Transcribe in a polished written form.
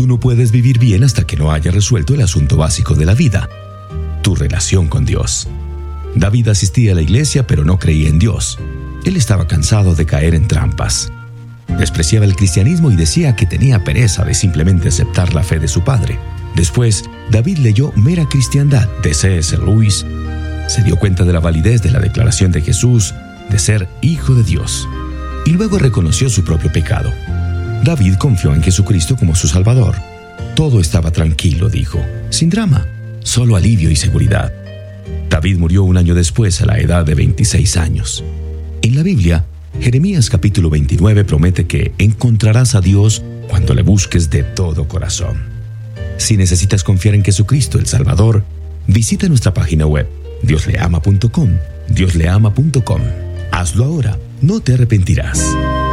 no puedes vivir bien hasta que no hayas resuelto el asunto básico de la vida: tu relación con Dios. David asistía a la iglesia, pero no creía en Dios. Él estaba cansado de caer en trampas. Despreciaba el cristianismo y decía que tenía pereza de simplemente aceptar la fe de su padre. Después, David leyó Mera Cristiandad de C.S. Lewis. Se dio cuenta de la validez de la declaración de Jesús de ser Hijo de Dios. Y luego reconoció su propio pecado. David confió en Jesucristo como su Salvador. Todo estaba tranquilo, dijo, sin drama, solo alivio y seguridad. David murió un año después, a la edad de 26 años. En la Biblia, Jeremías capítulo 29 promete que encontrarás a Dios cuando le busques de todo corazón. Si necesitas confiar en Jesucristo, el Salvador, visita nuestra página web, diosleama.com. Diosleama.com. Hazlo ahora, no te arrepentirás.